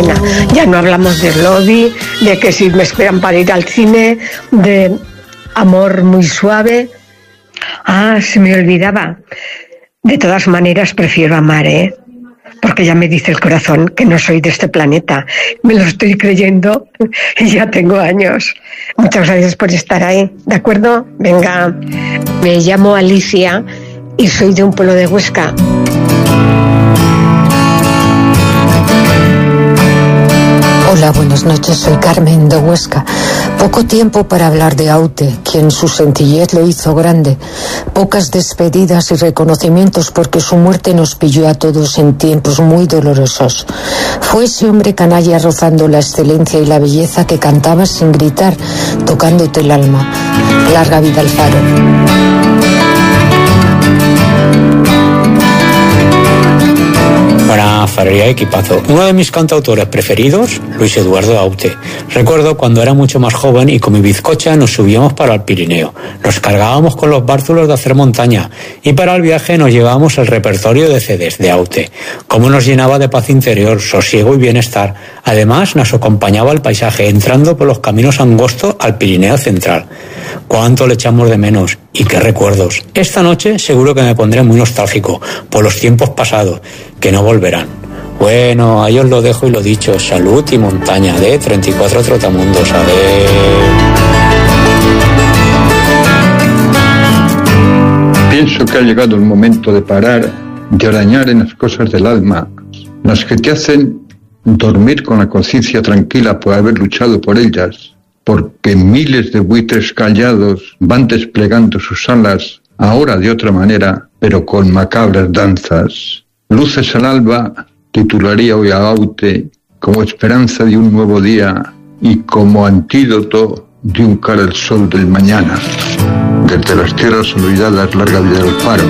Ya no hablamos de lobby, de que si me esperan para ir al cine, de amor muy suave. Se me olvidaba. De todas maneras prefiero amar, porque ya me dice el corazón que no soy de este planeta. Me lo estoy creyendo y ya tengo años. Muchas gracias por estar ahí, ¿de acuerdo? Venga, me llamo Alicia y soy de un pueblo de Huesca. Hola, buenas noches, soy Carmen de Huesca. Poco tiempo para hablar de Aute, quien su sencillez lo hizo grande. Pocas despedidas y reconocimientos porque su muerte nos pilló a todos en tiempos muy dolorosos. Fue ese hombre canalla rozando la excelencia y la belleza que cantaba sin gritar, tocándote el alma. Larga vida al Faro. Buena farería, equipazo. Uno de mis cantautores preferidos, Luis Eduardo Aute. Recuerdo cuando era mucho más joven y con mi bizcocha nos subíamos para el Pirineo. Nos cargábamos con los bártulos de hacer montaña y para el viaje nos llevábamos el repertorio de CDs de Aute. Cómo nos llenaba de paz interior, sosiego y bienestar. Además nos acompañaba el paisaje entrando por los caminos angostos al Pirineo central. Cuánto le echamos de menos y qué recuerdos. Esta noche seguro que me pondré muy nostálgico por los tiempos pasados que no volverán. Bueno, ahí os lo dejo y lo dicho. Salud y montaña de 34 Trotamundos. A ver. Pienso que ha llegado el momento de parar, de arañar en las cosas del alma, las que te hacen dormir con la conciencia tranquila por haber luchado por ellas, porque miles de buitres callados van desplegando sus alas, ahora de otra manera, pero con macabras danzas. Luces al alba titularía hoy a Aute como esperanza de un nuevo día y como antídoto de un cara al sol del mañana. Desde las tierras olvidadas, larga vida al Faro.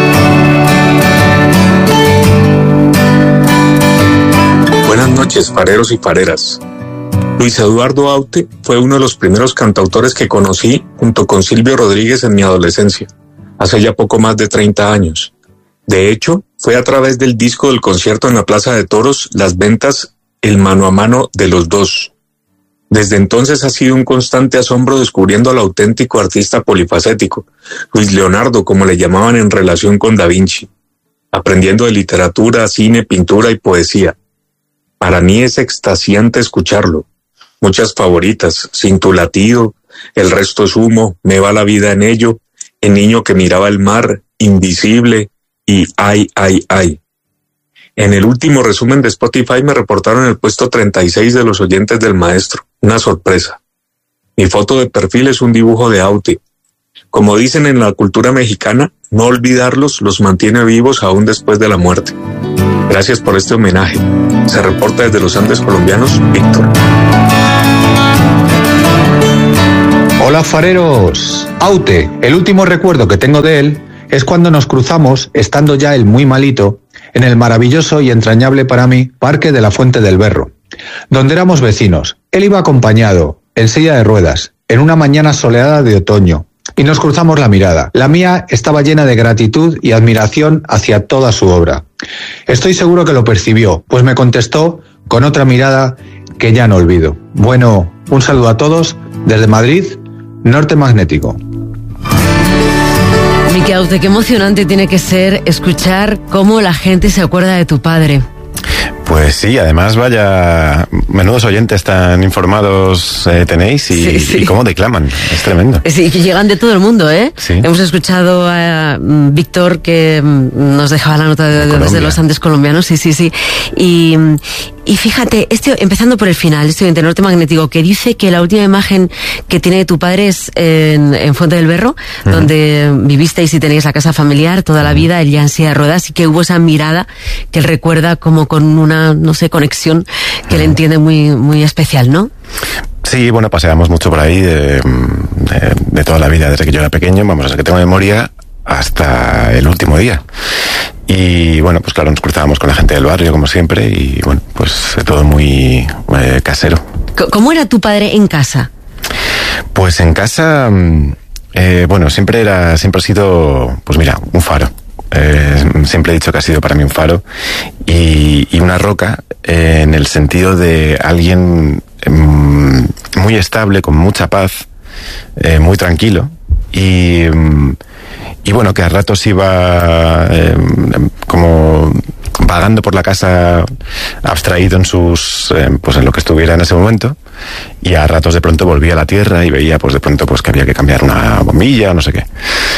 Buenas noches, fareros y fareras. Luis Eduardo Aute fue uno de los primeros cantautores que conocí junto con Silvio Rodríguez en mi adolescencia, hace ya poco más de 30 años. De hecho, fue a través del disco del concierto en la Plaza de Toros Las Ventas, el mano a mano de los dos. Desde entonces ha sido un constante asombro descubriendo al auténtico artista polifacético, Luis Leonardo, como le llamaban en relación con Da Vinci, aprendiendo de literatura, cine, pintura y poesía. Para mí es extasiante escucharlo. Muchas favoritas, Sin tu latido, El resto es humo, Me va la vida en ello, El niño que miraba el mar, Invisible y Ay, ay, ay. En el último resumen de Spotify me reportaron el puesto 36 de los oyentes del maestro. Una sorpresa. Mi foto de perfil es un dibujo de Aute. Como dicen en la cultura mexicana, no olvidarlos los mantiene vivos aún después de la muerte. Gracias por este homenaje. Se reporta desde los Andes colombianos, Víctor. Hola fareros. Aute, el último recuerdo que tengo de él es cuando nos cruzamos, estando ya él muy malito, en el maravilloso y entrañable para mí Parque de la Fuente del Berro, donde éramos vecinos. Él iba acompañado, en silla de ruedas, en una mañana soleada de otoño, y nos cruzamos la mirada. La mía estaba llena de gratitud y admiración hacia toda su obra. Estoy seguro que lo percibió, pues me contestó con otra mirada que ya no olvido. Bueno, un saludo a todos desde Madrid, Norte Magnético. Miki Aute, qué emocionante tiene que ser escuchar cómo la gente se acuerda de tu padre. Pues sí, además vaya, menudos oyentes tan informados tenéis y cómo declaman, es tremendo. Sí, que llegan de todo el mundo, ¿eh? Sí. Hemos escuchado a Víctor que nos dejaba la nota desde los Andes colombianos, sí. Y fíjate, empezando por el final, oyente Norte Magnético, que dice que la última imagen que tiene de tu padre es en Fuente del Berro, donde vivisteis y tenéis la casa familiar toda la vida, él ya en silla de ruedas, y que hubo esa mirada que él recuerda como con una, no sé, conexión que le entiende muy, muy especial, ¿no? Sí, bueno, paseamos mucho por ahí de toda la vida, desde que yo era pequeño, vamos, desde que tengo memoria, hasta el último día. Y bueno, pues claro, nos cruzábamos con la gente del barrio, como siempre, y bueno, pues todo muy casero. ¿Cómo era tu padre en casa? Pues en casa, bueno, siempre ha sido, pues mira, un faro. Siempre he dicho que ha sido para mí un faro y una roca en el sentido de alguien muy estable, con mucha paz, muy tranquilo, y bueno, que a ratos iba como vagando por la casa, abstraído en sus pues en lo que estuviera en ese momento, y a ratos de pronto volvía a la tierra y veía pues de pronto pues que había que cambiar una bombilla, no sé qué.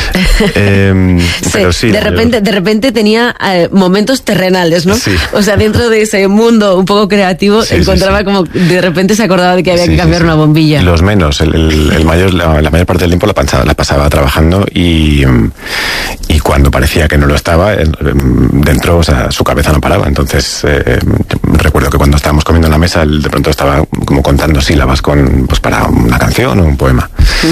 Pero sí, de repente tenía momentos terrenales, ¿no? Sí. O sea, dentro de ese mundo un poco creativo, encontraba como de repente se acordaba de que había que cambiar una bombilla. Los menos, la mayor parte del tiempo la pasaba trabajando, y cuando parecía que no lo estaba, dentro, o sea, su cabeza no paraba. Entonces recuerdo que cuando estábamos comiendo en la mesa, él de pronto estaba como contando sílabas pues para una canción o un poema.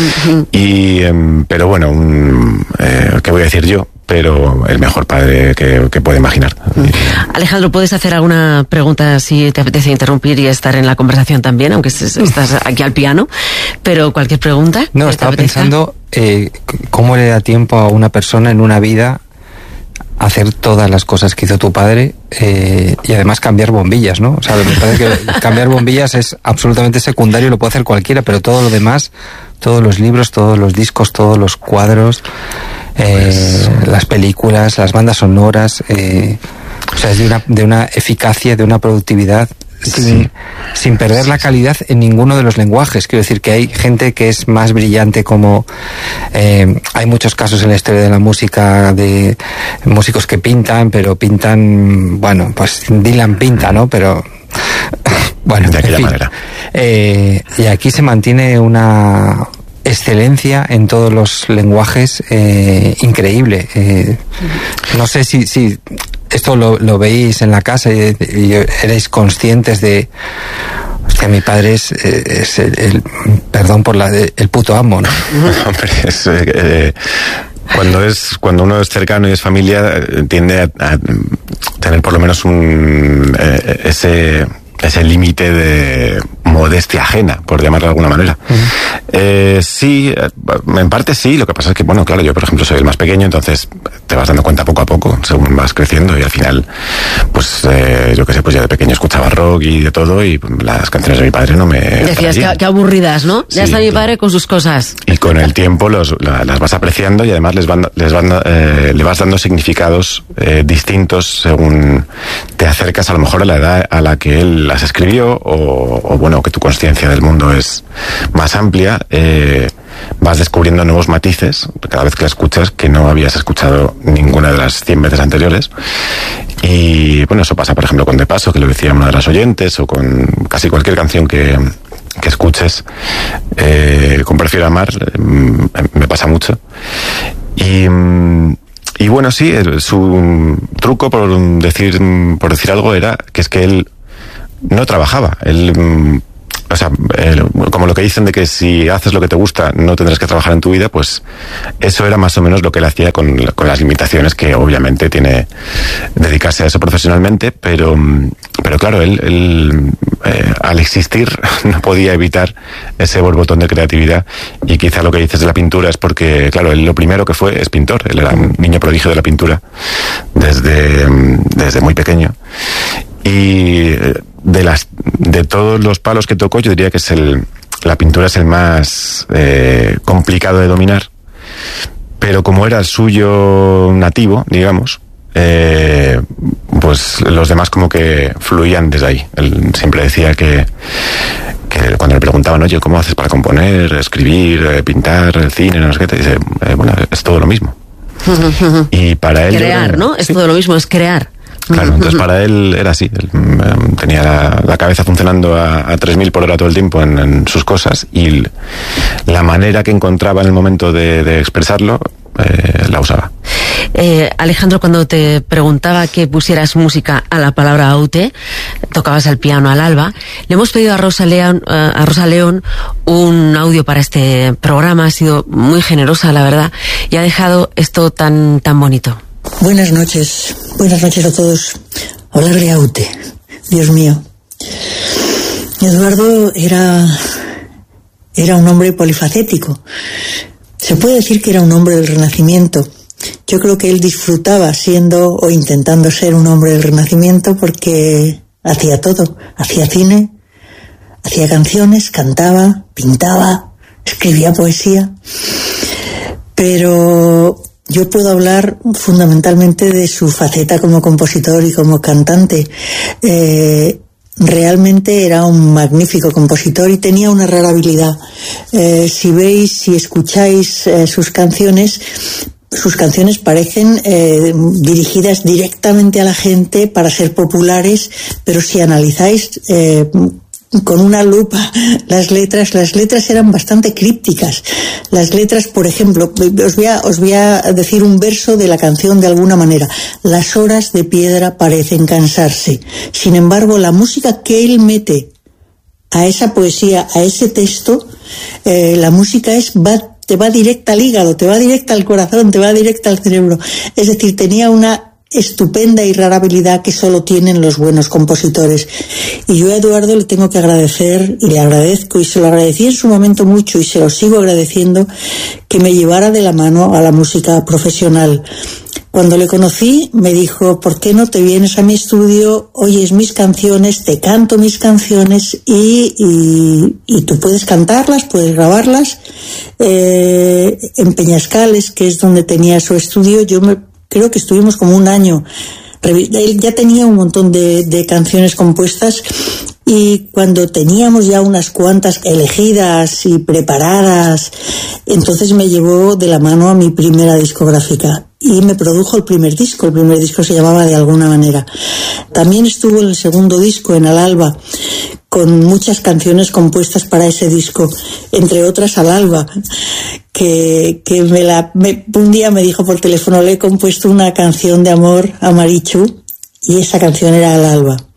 Pero bueno, ¿qué voy a decir yo? Pero el mejor padre que puede imaginar. Alejandro, ¿puedes hacer alguna pregunta si te apetece interrumpir y estar en la conversación también, aunque estás aquí al piano? Pero cualquier pregunta. No, estaba pensando cómo le da tiempo a una persona en una vida hacer todas las cosas que hizo tu padre, y además cambiar bombillas, ¿no? O sea, me parece que cambiar bombillas es absolutamente secundario, lo puede hacer cualquiera, pero todo lo demás, todos los libros, todos los discos, todos los cuadros, las películas, las bandas sonoras, o sea, es de una eficacia, de una productividad sin perder la calidad en ninguno de los lenguajes. Quiero decir que hay gente que es más brillante, como hay muchos casos en la historia de la música de músicos que pintan, pero pintan, bueno, pues Dylan pinta, ¿no? Pero bueno, de aquella manera. Y aquí se mantiene una excelencia en todos los lenguajes increíble. No sé si esto lo veis en la casa y erais conscientes de que mi padre es el perdón por el puto amo, ¿no? Hombre, cuando uno es cercano y es familia, tiende a tener por lo menos ese límite de modestia ajena, por llamarlo de alguna manera. Sí, en parte sí. Lo que pasa es que, bueno, claro, yo por ejemplo soy el más pequeño, entonces te vas dando cuenta poco a poco según vas creciendo, y al final pues yo qué sé, pues ya de pequeño escuchaba rock y de todo, y las canciones de mi padre no me decías que aburridas, ¿no? Ya está mi padre con sus cosas. Y con el tiempo las vas apreciando, y además le vas dando significados distintos según te acercas a lo mejor a la edad a la que él las escribió, o bueno, que tu conciencia del mundo es más amplia. Vas descubriendo nuevos matices cada vez que la escuchas que no habías escuchado ninguna de las 100 veces anteriores. Y bueno, eso pasa por ejemplo con De Paso, que lo decía una de las oyentes, o con casi cualquier canción que escuches. Con Prefiero Amar me pasa mucho. Y bueno, sí, su truco, por decir algo, era que es que él no trabajaba. Él, o sea, como lo que dicen de que si haces lo que te gusta no tendrás que trabajar en tu vida, pues eso era más o menos lo que él hacía con las limitaciones que obviamente tiene dedicarse a eso profesionalmente, pero claro, él al existir no podía evitar ese borbotón de creatividad. Y quizá lo que dices de la pintura es porque, claro, él lo primero que fue es pintor. Él era un niño prodigio de la pintura desde muy pequeño. Y de todos los palos que tocó, yo diría que la pintura es el más complicado de dominar, pero como era el suyo nativo, digamos, pues los demás como que fluían desde ahí. Él siempre decía que cuando le preguntaban, oye, ¿cómo haces para componer, escribir, pintar, el cine, no sé qué? Te dice, bueno, es todo lo mismo. Y para él... Crear, ¿no? Es todo lo mismo, es crear. Claro, entonces para él era así. Él tenía la cabeza funcionando a 3000 por hora todo el tiempo en sus cosas, y la manera que encontraba en el momento de expresarlo la usaba. Alejandro, cuando te preguntaba que pusieras música a la palabra Aute, tocabas el piano al alba. Le hemos pedido a Rosa León un audio para este programa. Ha sido muy generosa, la verdad, y ha dejado esto tan bonito. Buenas noches a todos. Hablar de Aute, Dios mío. Eduardo era un hombre polifacético. Se puede decir que era un hombre del Renacimiento. Yo creo que él disfrutaba siendo o intentando ser un hombre del Renacimiento, porque hacía todo, hacía cine, hacía canciones, cantaba, pintaba, escribía poesía, pero yo puedo hablar fundamentalmente de su faceta como compositor y como cantante. Realmente era un magnífico compositor y tenía una rara habilidad. Si escucháis sus canciones parecen dirigidas directamente a la gente para ser populares, pero si analizáis con una lupa las letras eran bastante crípticas. Las letras, por ejemplo, os voy a decir un verso de la canción de alguna manera. Las horas de piedra parecen cansarse. Sin embargo, la música que él mete a esa poesía, a ese texto, la música te va directa al hígado, te va directa al corazón, te va directa al cerebro. Es decir, tenía una estupenda y rara habilidad que solo tienen los buenos compositores. Y yo a Eduardo le tengo que agradecer, y le agradezco, y se lo agradecí en su momento mucho, y se lo sigo agradeciendo, que me llevara de la mano a la música profesional. Cuando le conocí, me dijo, ¿por qué no te vienes a mi estudio, oyes mis canciones, te canto mis canciones y tú puedes cantarlas, puedes grabarlas? En Peñascales, que es donde tenía su estudio, creo que estuvimos como un año. Él ya tenía un montón de canciones compuestas, y cuando teníamos ya unas cuantas elegidas y preparadas, entonces me llevó de la mano a mi primera discográfica y me produjo el primer disco. El primer disco se llamaba De alguna manera. También estuvo en el segundo disco, en Al Alba, con muchas canciones compuestas para ese disco, entre otras Al Alba, que un día me dijo por teléfono, le he compuesto una canción de amor a Marichu, y esa canción era Al Alba.